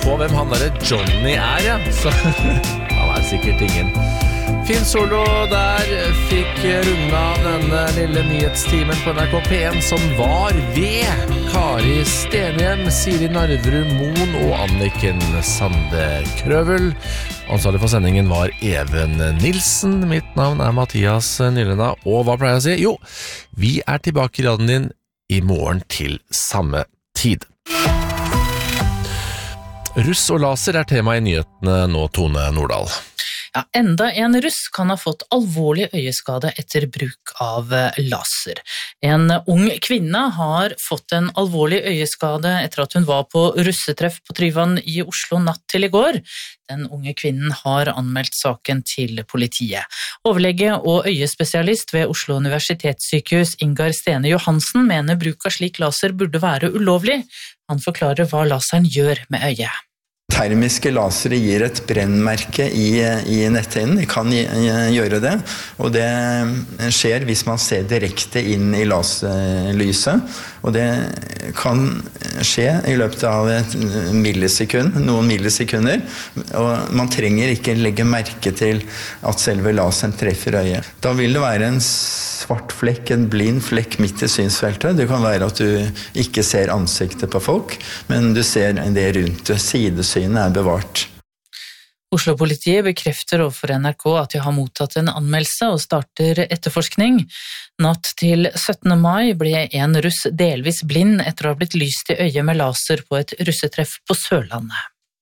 på hvem han der Johnny ja. Så han sikkert ingen. Fin solo der fikk runde av denne lille nyhetstimen på NRK P1 som var ved Kari Stenhjem, Siri Narvrum Moen og Anniken Sande Krøvel. Ansvarlig for sendingen var Even Nilsen. Mitt navn Mathias Nylenda. Og hva pleier jeg å si? Jo, vi tilbake i radioen din i morgen til samme tid. Russ og laser tema i nyhetene nå, Tone Nordahl. Ja, enda en russ kan ha fått alvorlig øyeskade etter bruk av laser. En ung kvinne har fått en alvorlig øyeskade etter at hun var på russetreff på Tryvann i Oslo natt til i går. Den unge kvinnen har anmeldt saken til politiet. Overlege og øyespesialist ved Oslo Universitetssykehus Ingar Stene Johansen mener bruk av slik laser burde være ulovlig. Han forklarer hva laseren gjør med øyet. Termiske lasere gir et brennmerke i netthinnen. De kan gjøre det, og det skjer hvis man ser direkte inn i laserlyset. Og det kan skje i løpet av noen millisekunder, og man trenger ikke legge merke til at selve laseren treffer øyet. Da vil det være en svart flekk, en blind flekk midt i synsfeltet. Det kan være at du ikke ser ansiktet på folk, men du ser det rundt. Sidesynet bevart. Oslo-politiet bekrefter overfor NRK at de har mottatt en anmeldelse og starter etterforskning. Natt til 17. mai ble en russ delvis blind etter å ha blitt lyst i øyet med laser på et russetreff på Sørlandet.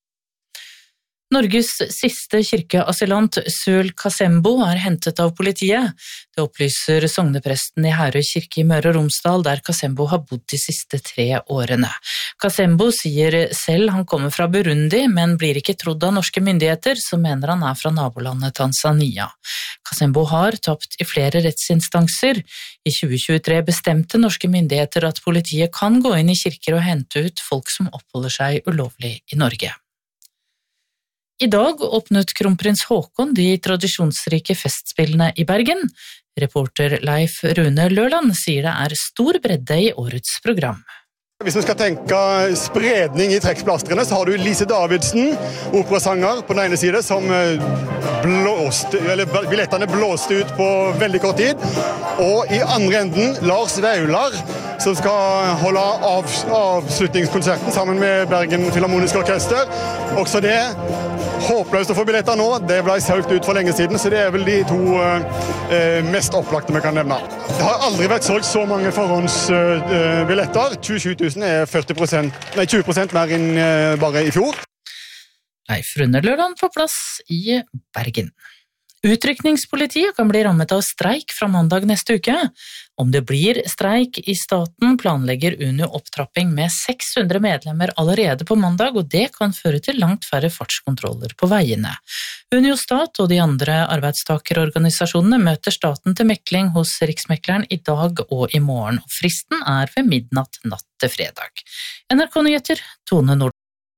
Norges siste kirkeasylant Sul Kasembo hentet av politiet. Det opplyser sognepresten i Herøy kirke i Møre og Romsdal, der Kasembo har bodd de siste 3 årene. Kasembo sier selv han kommer fra Burundi, men blir ikke trodd av norske myndigheter, som mener han fra nabolandet Tanzania. Kasembo har tapt i flere rettsinstanser. I 2023 bestemte norske myndigheter at politiet kan gå inn i kirker og hente ut folk som oppholder seg ulovlig i Norge. I dag åpnet kronprins Håkon de tradisjonsrike festspillene i Bergen. Reporter Leif Rune Løland sier det stor bredde i årets program. Hvis vi skal tenke spredning i trekkplastrene, så har du Lise Davidsen, operasanger på den ene side, som billettene blåste ut på veldig kort tid. Og i andre enden Lars Vaular, som skal holde avslutningskonserten sammen med Bergen Filharmoniske Orkester. Også det håpløst å få billetter nå. Det ble solgt ut for lenge siden, så det vel de 2 mest opplagte vi kan nevne. Det har aldri vært solgt så mange forhåndsbilletter. 27 000 20% mer enn bare i fjor. Leif Rune Løland på plass i Bergen. Utrykningspolitiet kan bli rammet av streik fra mandag neste uke. Om det blir streik i staten, planlegger Unio opptrapping med 600 medlemmer allerede på mandag, og det kan føre til langt færre fartskontroller på veiene. Unio Stat og de andre arbeidstakerorganisasjonene møter staten til mekling hos Riksmekleren i dag og i morgen, og fristen ved midnatt natt til fredag. NRK Nyheter, Tone Nordahl.